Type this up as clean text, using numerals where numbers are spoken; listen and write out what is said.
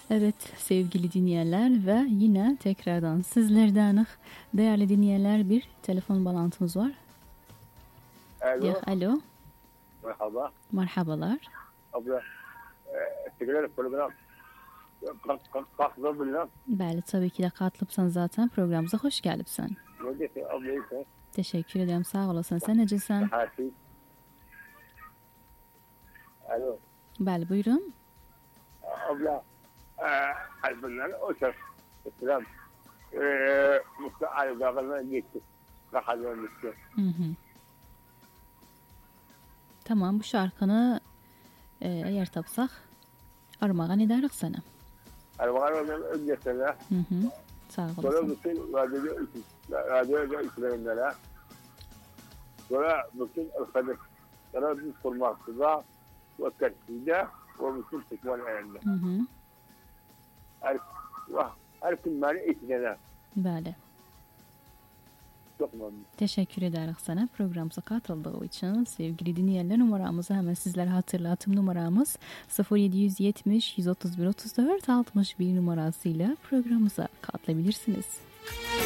Evet sevgili dinleyenler ve yine tekrardan sizlerden değerli dinleyenler bir telefon bağlantımız var. Alo. Alo. Merhaba. Merhabalar. Abla tekrar program katılabilirim. Bəli, tabii ki de katılıpsan zaten programımıza hoş geldin. Necəsin abla? Teşekkür ederim, sağ olasın. Sen necəsən? Alo. Bəli, buyurun. Abla albümler o ses. Selam. Mustafa Ali Dağı'na gitti. Rahatlığa gitti. Tamam, bu şarkını eğer tapsak armağan ederiz sana. Armağan öncesine. Sağ olasın. Sonra bütün radyoda işleyenlere, sonra bütün arkadaşlara biz kurmaktıda ve terkide ve bütün çıkman elinde. Her kim beni işlene. Bəli. Çok memnun. Teşekkür ederiz sana programımıza katıldığı için. Sevgili dinleyenler, numaramızı hemen sizlere hatırlatım. Numaramız 0770 131 34 61 numarasıyla programımıza katılabilirsiniz.